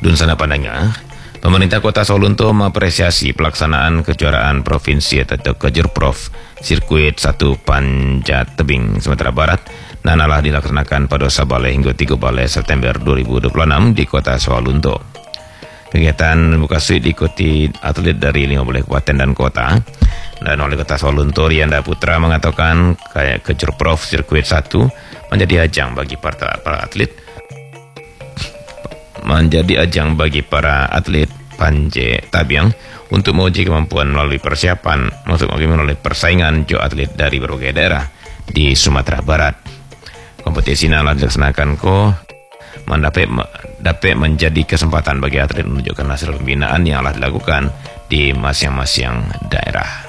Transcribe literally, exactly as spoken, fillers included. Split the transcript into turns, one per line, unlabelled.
Dun sana pandangnya, pemerintah Kota Sawalunto mengapresiasi pelaksanaan kejuaraan provinsi atau Kejurprov sirkuit satu Panjat Tebing Sumatera Barat nanalah dilaksanakan pada Sabale hingga tiga belas September dua ribu dua puluh enam di Kota Sawalunto. Kegiatan buka suit diikuti atlet dari lima belas kabupaten dan kota. Dan oleh Kota Sawalunto, Rianda Putra mengatakan kayak Kejurprov sirkuit satu menjadi ajang bagi para, para atlet menjadi ajang bagi para atlet Panjat Tebing untuk menguji kemampuan melalui persiapan untuk melalui persaingan jo atlet dari berbagai daerah di Sumatera Barat. Kompetisi ini telah dilaksanakan ko mendapat dapat menjadi kesempatan bagi atlet menunjukkan hasil pembinaan yang telah dilakukan di masing-masing daerah.